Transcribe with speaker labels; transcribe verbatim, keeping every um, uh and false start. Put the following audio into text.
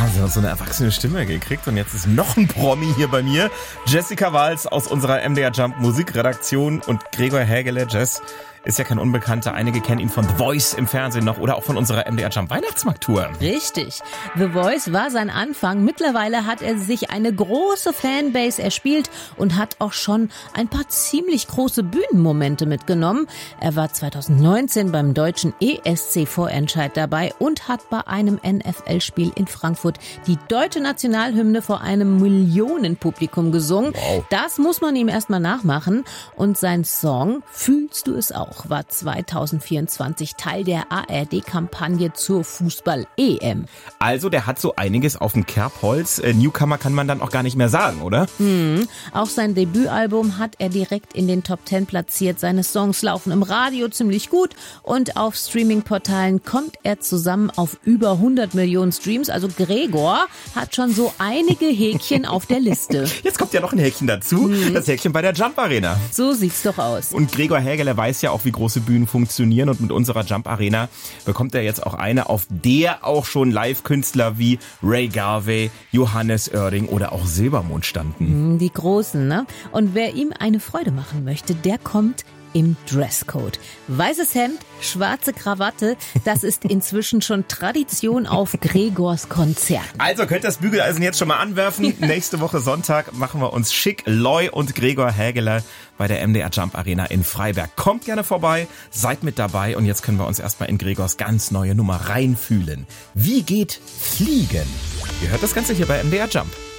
Speaker 1: haben sie uns so eine erwachsene Stimme gekriegt und jetzt ist noch ein Promi hier bei mir. Jessica Wals aus unserer M D R Jump Musikredaktion und Gregor Hägeler. Jess ist ja kein Unbekannter. Einige kennen ihn von The Voice im Fernsehen noch oder auch von unserer M D R Jump Weihnachtsmarkttour.
Speaker 2: Richtig. The Voice war sein Anfang. Mittlerweile hat er sich eine große Fanbase erspielt und hat auch schon ein paar ziemlich große Bühnenmomente mitgenommen. Er war zwanzig neunzehn beim deutschen E S C-Vorentscheid dabei und hat bei einem N F L-Spiel in Frankfurt die deutsche Nationalhymne vor einem Millionenpublikum gesungen.
Speaker 1: Wow.
Speaker 2: Das muss man ihm erstmal nachmachen. Und sein Song Fühlst du es auch war zwanzig vierundzwanzig Teil der A R D-Kampagne zur Fußball-E M.
Speaker 1: Also der hat so einiges auf dem Kerbholz. Äh, Newcomer kann man dann auch gar nicht mehr sagen, oder?
Speaker 2: Hm. Auch sein Debütalbum hat er direkt in den Top Ten platziert. Seine Songs laufen im Radio ziemlich gut und auf Streaming-Portalen kommt er zusammen auf über hundert Millionen Streams. Also Gregor hat schon so einige Häkchen auf der Liste.
Speaker 1: Jetzt kommt ja noch ein Häkchen dazu. Hm. Das Häkchen bei der Jump Arena.
Speaker 2: So sieht's doch aus.
Speaker 1: Und Gregor Hägeler weiß ja auch, wie große Bühnen funktionieren und mit unserer Jump Arena bekommt er jetzt auch eine, auf der auch schon Live-Künstler wie Ray Garvey, Johannes Oerding oder auch Silbermond standen.
Speaker 2: Die Großen, ne? Und wer ihm eine Freude machen möchte, der kommt im Dresscode. Weißes Hemd, schwarze Krawatte, das ist inzwischen schon Tradition auf Gregors Konzert.
Speaker 1: Also könnt das Bügeleisen jetzt schon mal anwerfen. Nächste Woche Sonntag machen wir uns schick. Loy und Gregor Hägeler bei der M D R Jump Arena in Freiberg. Kommt gerne vorbei, seid mit dabei und jetzt können wir uns erstmal in Gregors ganz neue Nummer reinfühlen. Wie geht Fliegen? Ihr hört das Ganze hier bei M D R Jump.